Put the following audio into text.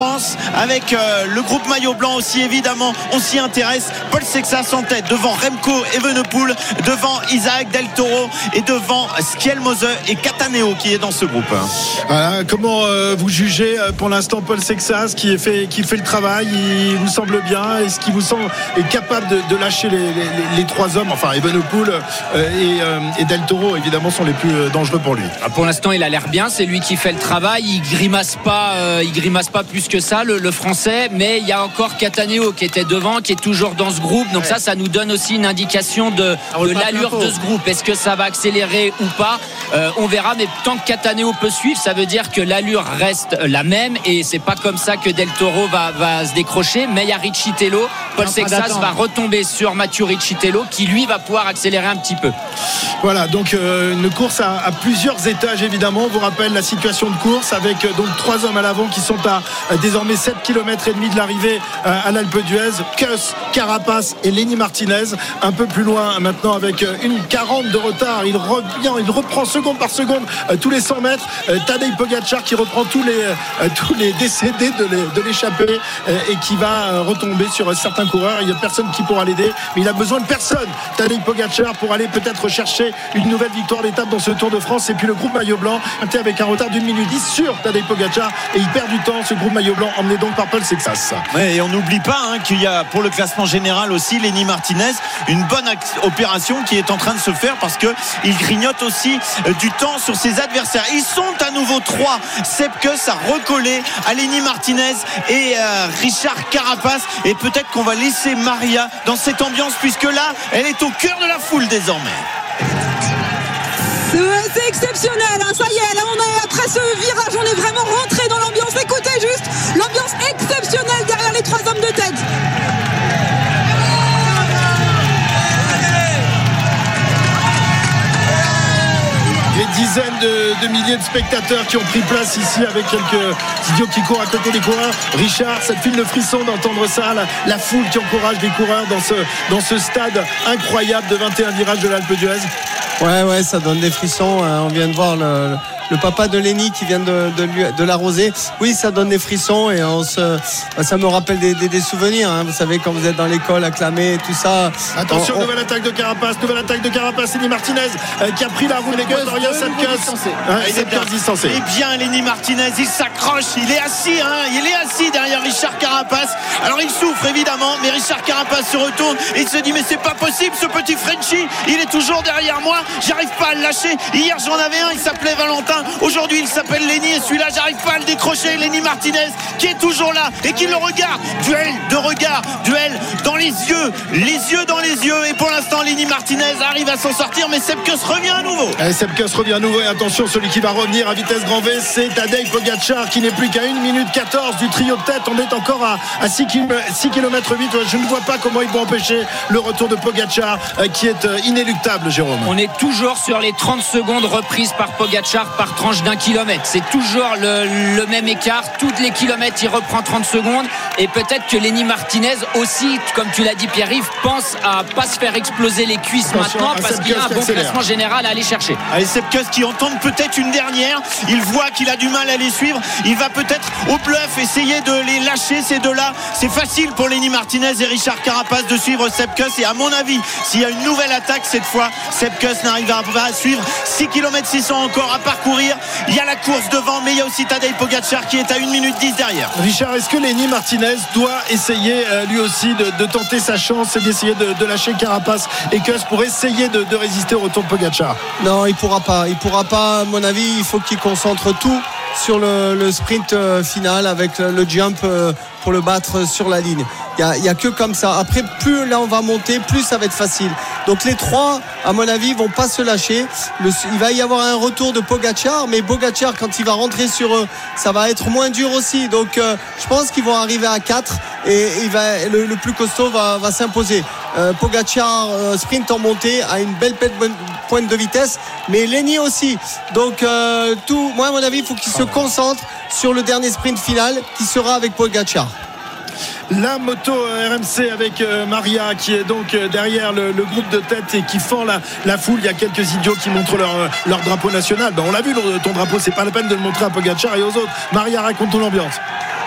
Avec le groupe maillot blanc aussi, évidemment on s'y intéresse. Paul Sexas en tête devant Remco Evenepoel, devant Isaac Del Toro et devant Skjelmose et Cataneo qui est dans ce groupe. Voilà, comment vous jugez pour l'instant Paul Sexas qui fait le travail? Il vous semble bien? Est-ce qu'il vous semble capable de lâcher les trois hommes? Enfin Evenepoel et Del Toro évidemment sont les plus dangereux pour lui. Pour l'instant il a l'air bien, c'est lui qui fait le travail, il grimace pas plus que ça le français, mais il y a encore Cataneo qui était devant, qui est toujours dans ce groupe, donc ça nous donne aussi une indication de l'allure de ce groupe. Est-ce que ça va accélérer ou pas? On verra, mais tant que Cataneo peut suivre, ça veut dire que l'allure reste la même et c'est pas comme ça que Del Toro va se décrocher. Mais il y a Riccitello, Paul Sexas va retomber sur Mathieu Riccitello qui lui va pouvoir accélérer un petit peu. Voilà, donc une course à plusieurs étages évidemment. On vous rappelle la situation de course avec donc trois hommes à l'avant qui sont à désormais 7 km et demi de l'arrivée à l'Alpe d'Huez. Kuss, Carapaz et Lenny Martinez. Un peu plus loin maintenant avec une 40 de retard. Il revient, il reprend seconde par seconde tous les 100 mètres. Tadej Pogačar qui reprend tous les décédés de l'échappée et qui va retomber sur certains coureurs. Il n'y a personne qui pourra l'aider, mais il a besoin de personne, Tadej Pogačar, pour aller peut-être chercher une nouvelle victoire d'étape dans ce Tour de France. Et puis le groupe maillot blanc avec un retard d'1 minute 10 sur Tadej Pogačar et il perd du temps, ce groupe maillot blanc emmené donc par Paul Sexas. Ouais, et on n'oublie pas qu'il y a pour le classement général aussi Lenny Martinez, une bonne opération qui est en train de se faire parce qu'il grignote aussi du temps sur ses adversaires. Ils sont à nouveau 3. Sepp Kuss a recollé à Lenny Martinez et Richard Carapaz, et peut-être qu'on va laisser Maria dans cette ambiance puisque là elle est au cœur de la foule désormais. C'est exceptionnel, ça y est, là on est après ce virage, on est vraiment rentré dans l'ambiance. Écoutez juste l'ambiance exceptionnelle derrière les trois hommes de tête. Des dizaines de milliers de spectateurs qui ont pris place ici avec quelques idiots qui courent à côté des coureurs. Richard, ça te file le frisson d'entendre ça, la foule qui encourage les coureurs dans ce stade incroyable de 21 virages de l'Alpe d'Huez. Ouais, ça donne des frissons. On vient de voir le papa de Lenny qui vient de l'arroser. Oui, ça donne des frissons et ça me rappelle des souvenirs. Vous savez, quand vous êtes dans l'école acclamé et tout ça. Attention, nouvelle attaque de Carapaz, Lenny Martinez qui a pris la roue de Dorian Sepp Kuss. Il est bien distancé. Et bien Lenny Martinez, il s'accroche, il est assis derrière Richard Carapaz. Alors il souffre évidemment, mais Richard Carapaz se retourne et il se dit mais c'est pas possible, ce petit Frenchie, il est toujours derrière moi, j'arrive pas à le lâcher. Hier j'en avais un, il s'appelait Valentin. Aujourd'hui il s'appelle Lenny et celui-là j'arrive pas à le décrocher. Lenny Martinez qui est toujours là et qui le regarde. Duel de regard, duel dans les yeux dans les yeux. Et pour l'instant Lenny Martinez arrive à s'en sortir, mais Sepp Kuss revient à nouveau. Sepp Kuss revient à nouveau et attention, celui qui va revenir à vitesse grand V, c'est Tadej Pogačar qui n'est plus qu'à 1 minute 14 du trio de tête. On est encore à 6 km 8. Je ne vois pas comment ils vont empêcher le retour de Pogačar qui est inéluctable, Jérôme. On est toujours sur les 30 secondes reprises par Pogačar par tranche d'1 kilomètre. C'est toujours le même écart. Tous les kilomètres, il reprend 30 secondes. Et peut-être que Lenny Martinez aussi, comme tu l'as dit Pierre-Yves, pense à pas se faire exploser les cuisses maintenant parce qu'il a un bon classement général à aller chercher. Allez, Sepp Kuss qui entend peut-être une dernière. Il voit qu'il a du mal à les suivre. Il va peut-être au bluff essayer de les lâcher ces deux-là. C'est facile pour Lenny Martinez et Richard Carapaz de suivre Sepp Kuss. Et à mon avis, s'il y a une nouvelle attaque cette fois, Sepp Kuss n'arrivera pas à suivre. 6 km 600 encore à parcourir. Il y a la course devant, mais il y a aussi Tadej Pogačar qui est à 1 minute 10 derrière. Richard, est-ce que Lenny Martinez doit essayer lui aussi de tenter sa chance et d'essayer de lâcher Carapaz et Kuss pour essayer de résister au retour de Pogačar? Non, il pourra pas, à mon avis. Il faut qu'il concentre tout sur le sprint final avec le jump pour le battre sur la ligne. Il y a que comme ça. Après, plus là on va monter, plus ça va être facile. Donc les trois, à mon avis, vont pas se lâcher. Il va y avoir un retour de Pogačar, mais Pogačar, quand il va rentrer sur eux, ça va être moins dur aussi. Donc je pense qu'ils vont arriver à 4 et le plus costaud va s'imposer. Pogačar sprint en montée à une belle pointe de vitesse, mais Lenny aussi. Donc moi à mon avis, il faut qu'il se concentre sur le dernier sprint final qui sera avec Pogačar. La moto RMC avec Maria qui est donc derrière le groupe de tête et qui fend la foule. Il y a quelques idiots qui montrent leur drapeau national. On l'a vu, ton drapeau, c'est pas la peine de le montrer à Pogačar et aux autres. Maria, raconte ton ambiance.